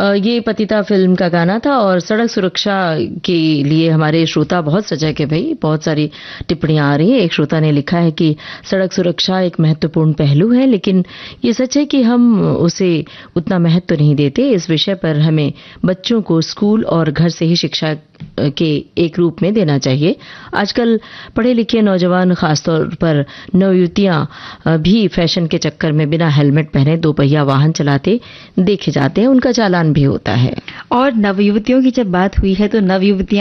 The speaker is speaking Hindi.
ये पतिता फिल्म का गाना था और सड़क सुरक्षा के लिए हमारे श्रोता बहुत सजग है भाई, बहुत सारी टिप्पणियां आ रही है। एक श्रोता ने लिखा है कि सड़क सुरक्षा एक महत्वपूर्ण पहलू है, लेकिन ये सच है कि हम उसे उतना महत्व नहीं देते। इस विषय पर हमें बच्चों को स्कूल और घर से ही शिक्षा के एक रूप में देना चाहिए। आजकल पढ़े लिखे नौजवान, खासतौर पर नवयुवतियां भी फैशन के चक्कर में बिना हेलमेट पहने दोपहिया वाहन चलाते देखे जाते हैं, उनका चालान भी होता है। और नवयुवतियों की जब बात हुई है तो नवयुवतियां